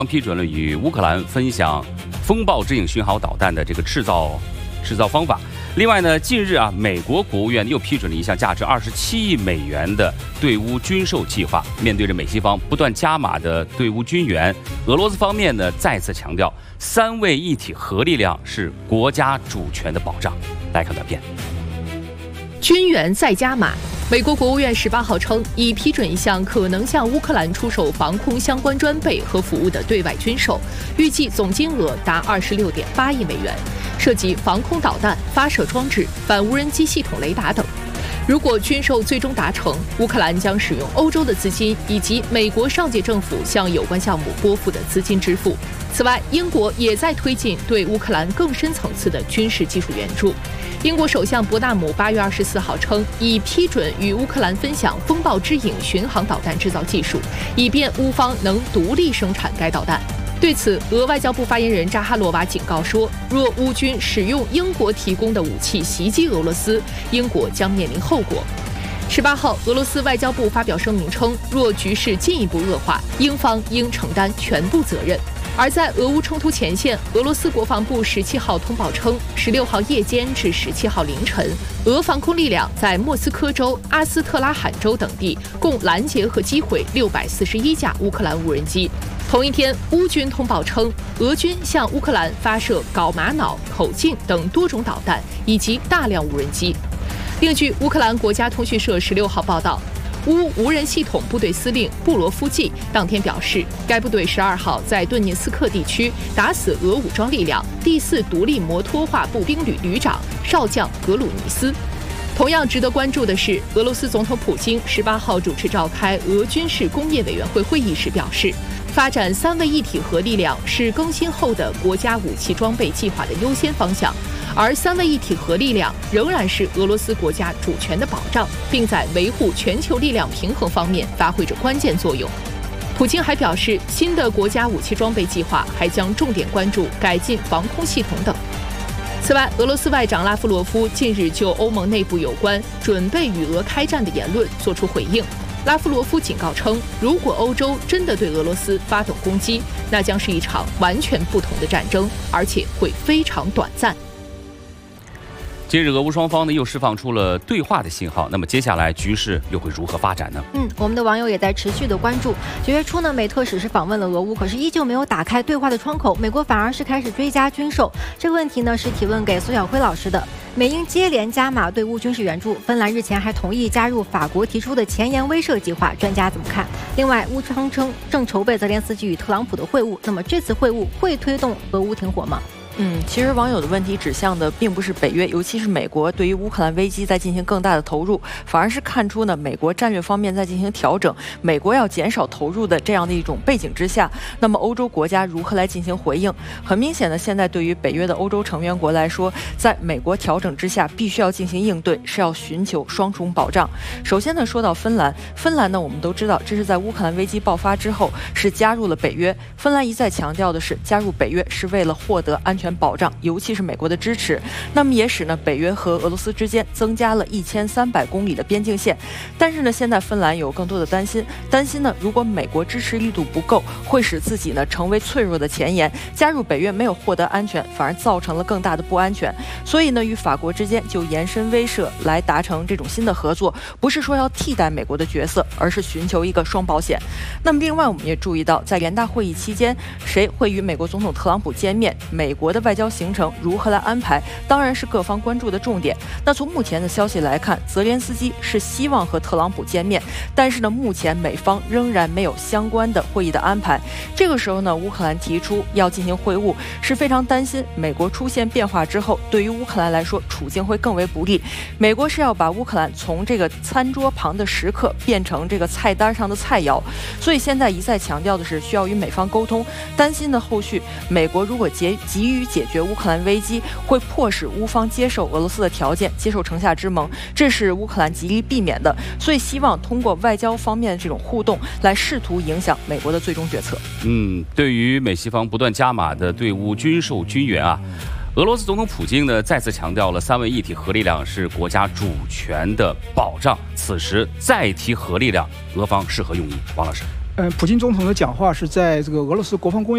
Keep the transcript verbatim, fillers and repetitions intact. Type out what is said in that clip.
批准了与乌克兰分享风暴之影巡航导弹的这个制造制造方法。另外呢，近日啊，美国国务院又批准了一项价值二十七亿美元的对乌军售计划。面对着美西方不断加码的对乌军援，俄罗斯方面呢再次强调，三位一体核力量是国家主权的保障。来看短片。 军援再加码。美国国务院十八号称，已批准一项可能向乌克兰出售防空相关装备和服务的对外军售，预计总金额达二十六点八亿美元，涉及防空导弹、发射装置、反无人机系统雷达等。如果军售最终达成，乌克兰将使用欧洲的资金以及美国上届政府向有关项目拨付的资金支付。此外，英国也在推进对乌克兰更深层次的军事技术援助。英国首相伯纳姆八月二十四号称，已批准与乌克兰分享“风暴之影”巡航导弹制造技术，以便乌方能独立生产该导弹。对此，俄外交部发言人扎哈罗娃警告说，若乌军使用英国提供的武器袭击俄罗斯，英国将面临后果。十八号，俄罗斯外交部发表声明称，若局势进一步恶化，英方应承担全部责任。而在俄乌冲突前线，俄罗斯国防部十七号通报称，十六号夜间至十七号凌晨，俄防空力量在莫斯科州、阿斯特拉罕州等地共拦截和击毁六百四十一架乌克兰无人机。同一天，乌军通报称，俄军向乌克兰发射镐玛瑙、口径等多种导弹以及大量无人机。另据乌克兰国家通讯社十六号报道，乌无人系统部队司令布罗夫季当天表示，该部队十二号在顿涅斯克地区打死俄武装力量第四独立摩托化步兵旅旅长少将格鲁尼斯。同样值得关注的是，俄罗斯总统普京十八号主持召开俄军事工业委员会会议时表示，发展三位一体核力量是更新后的国家武器装备计划的优先方向，而三位一体核力量仍然是俄罗斯国家主权的保障，并在维护全球力量平衡方面发挥着关键作用。普京还表示，新的国家武器装备计划还将重点关注改进防空系统等。此外，俄罗斯外长拉夫罗夫近日就欧盟内部有关准备与俄开战的言论作出回应。拉夫罗夫警告称，如果欧洲真的对俄罗斯发动攻击，那将是一场完全不同的战争，而且会非常短暂。 近日，俄乌双方呢又释放出了对话的信号，那么接下来局势又会如何发展呢？ 嗯，我们的网友也在持续的关注。九月初呢，美特使是访问了俄乌，可是依旧没有打开对话的窗口，美国反而是开始追加军售。这个问题呢是提问给苏晓辉老师的。美英接连加码对乌军事援助，芬兰日前还同意加入法国提出的前沿威慑计划，专家怎么看？另外，乌方称正筹备泽连斯基与特朗普的会晤，那么这次会晤会推动俄乌停火吗？ 嗯，其实网友的问题指向的并不是北约，尤其是美国对于乌克兰危机在进行更大的投入，反而是看出呢美国战略方面在进行调整，美国要减少投入的这样的一种背景之下，那么欧洲国家如何来进行回应？很明显的，现在对于北约的欧洲成员国来说，在美国调整之下，必须要进行应对，是要寻求双重保障。首先呢，说到芬兰，芬兰呢我们都知道，这是在乌克兰危机爆发之后是加入了北约。芬兰一再强调的是，加入北约是为了获得安全保障，尤其是美国的支持，那么也使呢北约和俄罗斯之间增加了一千三百公里的边境线。但是呢，现在芬兰有更多的担心，担心呢如果美国支持力度不够，会使自己呢成为脆弱的前沿，加入北约没有获得安全，反而造成了更大的不安全。所以呢，与法国之间就延伸威慑来达成这种新的合作，不是说要替代美国的角色，而是寻求一个双保险。那么另外，我们也注意到，在联大会议期间，谁会与美国总统特朗普见面，美国的外交行程如何来安排，当然是各方关注的重点。那从目前的消息来看，泽连斯基是希望和特朗普见面，但是呢，目前美方仍然没有相关的会议的安排。这个时候呢，乌克兰提出要进行会晤，是非常担心美国出现变化之后，对于乌克兰来说处境会更为不利。美国是要把乌克兰从这个餐桌旁的食客变成这个菜单上的菜肴，所以现在一再强调的是需要与美方沟通，担心的后续美国如果急急于解决乌克兰危机，会迫使乌方接受俄罗斯的条件，接受城下之盟，这是乌克兰极力避免的。所以希望通过外交方面的这种互动，来试图影响美国的最终决策。 嗯，对于美西方不断加码的对乌军售军援啊，俄罗斯总统普京呢再次强调了三位一体核力量是国家主权的保障。此时再提核力量，俄方是何用意？王老师， 呃，普京总统的讲话是在这个俄罗斯国防工业